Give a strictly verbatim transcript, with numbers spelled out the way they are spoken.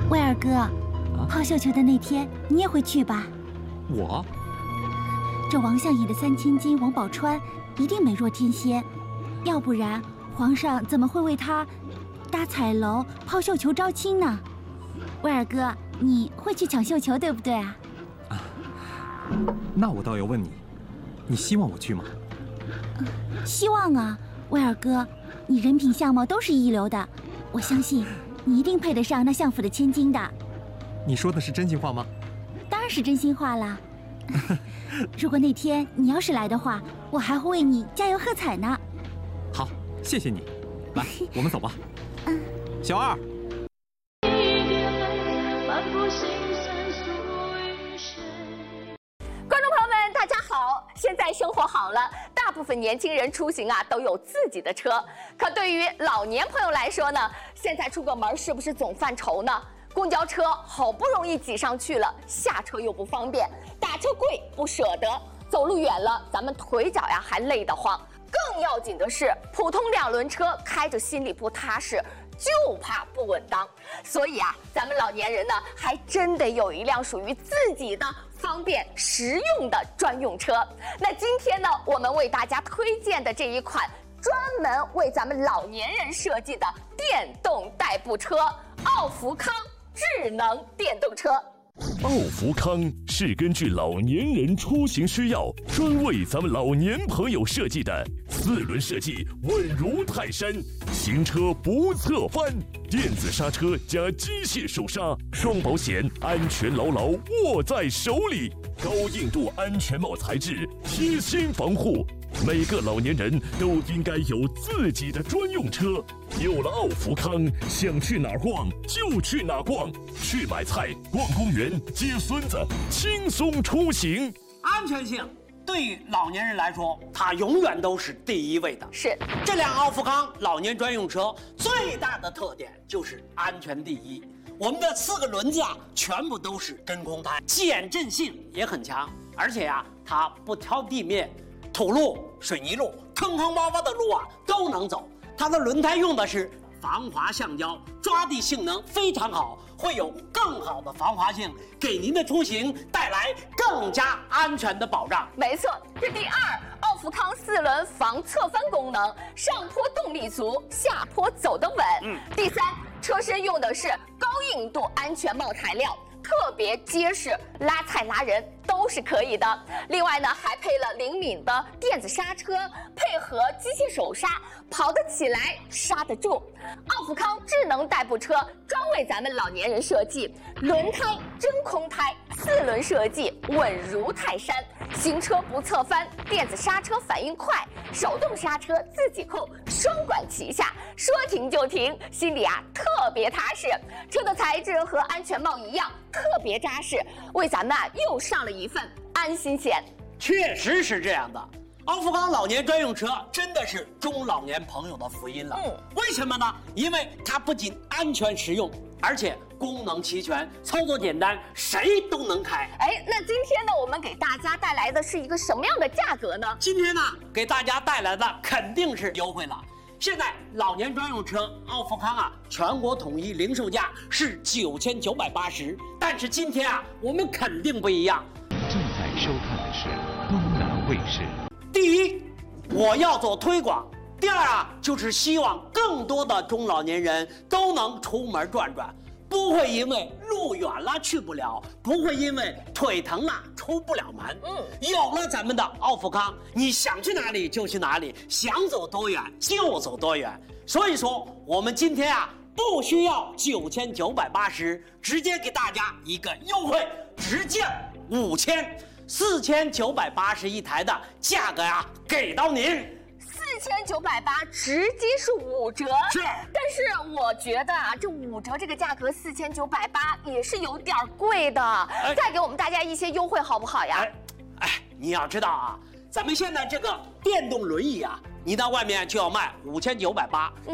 威尔哥，啊、抛绣球的那天你也会去吧？ 我？ 这王相爷的三千金王宝钏一定美若天仙，要不然皇上怎么会为她搭彩楼、抛绣球招亲呢？威尔哥，你会去抢绣球对不对啊？ 啊，那我倒要问你，你希望我去吗？ 呃、希望啊，威尔哥，你人品相貌都是一流的，我相信你一定配得上那相府的千金的。 你说的是真心话吗？ 当然是真心话啦。如果那天你要是来的话，我还会为你加油喝彩呢。 好，谢谢你。来，我们走吧。 嗯， 小二。 观众朋友们，大家好！现在生活好了，大部分年轻人出行啊都有自己的车，可对于老年朋友来说呢，现在出个门是不是总犯愁呢？公交车好不容易挤上去了，下车又不方便，打车贵不舍得，走路远了咱们腿脚呀还累得慌。更要紧的是，普通两轮车开着心里不踏实，就怕不稳当。所以啊，咱们老年人呢，还真得有一辆属于自己的方便实用的专用车。那今天呢，我们为大家推荐的这一款专门为咱们老年人设计的电动代步车——奥福康智能电动车。 奥福康是根据老年人出行需要，专为咱们老年朋友设计的，四轮设计稳如泰山，行车不侧翻，电子刹车加机械手刹，双保险，安全牢牢握在手里，高硬度安全帽材质，贴心防护。每个老年人都应该有自己的专用车。有了奥福康，想去哪儿逛就去哪儿逛，去买菜、逛公园、接孙子，轻松出行。 安全性对于老年人来说，它永远都是第一位的。 是， 这辆奥福康老年专用车最大的特点就是安全第一。我们的四个轮子啊，全部都是真空胎，减震性也很强，而且呀、啊，它不挑地面。土路、水泥路、坑坑洼洼的路啊都能走。它的轮胎用的是防滑橡胶，抓地性能非常好，会有更好的防滑性，给您的出行带来更加安全的保障。 没错，这第二，奥福康四轮防侧翻功能，上坡动力足，下坡走得稳。嗯。第三，车身用的是高硬度安全帽材料。特别结实，拉菜拉人都是可以的。另外呢，还配了灵敏的电子刹车，配合机械手刹，跑得起来，刹得住。奥福康智能代步车专为咱们老年人设计，轮胎真空胎，四轮设计稳如泰山，行车不侧翻，电子刹车反应快，手动刹车自己控，双管齐下，说停就停，心里啊特别踏实。车的材质和安全帽一样。特别扎实，为咱们啊又上了一份安心险。 确实是这样的，奥福康老年专用车真的是中老年朋友的福音了。嗯，为什么呢？因为它不仅安全实用，而且功能齐全，操作简单，谁都能开。 哎，那今天呢，我们给大家带来的是一个什么样的价格呢？ 今天呢，给大家带来的肯定是优惠了。现在老年专用车奥福康啊，全国统一零售价是九千九百八十，但是今天啊，我们肯定不一样。 正在收看的是东南卫视。 第一，我要做推广；第二啊，就是希望更多的中老年人都能出门转转，不会因为路远了去不了，不会因为腿疼了出不了门。嗯，有了咱们的奥福康，你想去哪里就去哪里，想走多远就走多远。所以说，我们今天啊，不需要九千九百八十，直接给大家一个优惠，直降五千，四千九百八十一台的价格呀、啊，给到您。 四千九百八直接是五折， 是。 但是我觉得啊，这五折这个价格四千九百八也是有点贵的，哎、再给我们大家一些优惠好不好呀？ 哎，哎，你要知道啊，咱们现在这个电动轮椅啊，你到外面就要卖五千九百八，